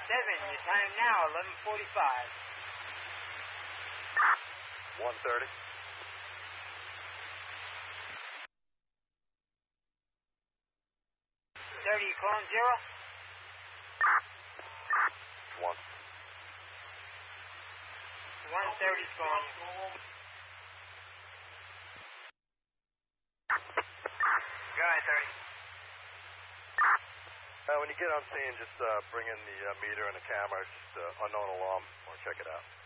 Your time now, 11:45. 1:30. 30, you calling 0? 1. 1:30's calling. Go ahead, 30. When you get on scene, just bring in the meter and the camera. It's just unknown alarm. Want to check it out.